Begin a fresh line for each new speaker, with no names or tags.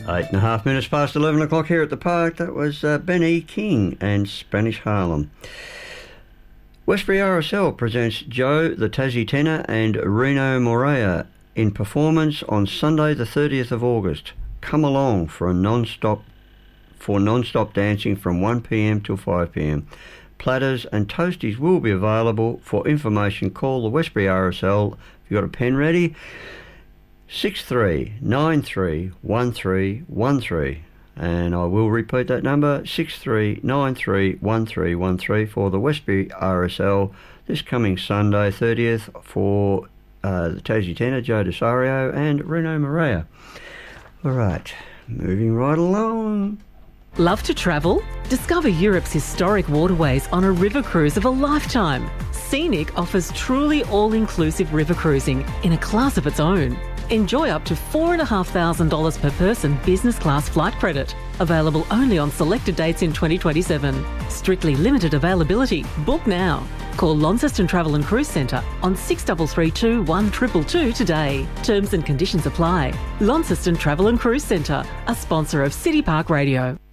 8.5 minutes past 11 o'clock here at the park. That was Benny King and Spanish Harlem. Westbury RSL presents Joe the Tassie Tenor and Reno Morea in performance on Sunday the 30th of August. Come along for non-stop dancing from 1pm till 5pm. Platters and toasties will be available. For information, call the Westbury RSL. If you've got a pen ready, 63931313, and I will repeat that number, 63931313 for the Westbury RSL this coming Sunday 30th for the Tassie Tenor, Joe Desario and Reno Morea. All right, moving right along.
Love to travel? Discover Europe's historic waterways on a river cruise of a lifetime. Scenic offers truly all-inclusive river cruising in a class of its own. Enjoy up to $4,500 per person business class flight credit. Available only on selected dates in 2027. Strictly limited availability. Book now. Call Launceston Travel and Cruise Centre on 6332 1222 today. Terms and conditions apply. Launceston Travel and Cruise Centre, a sponsor of City Park Radio.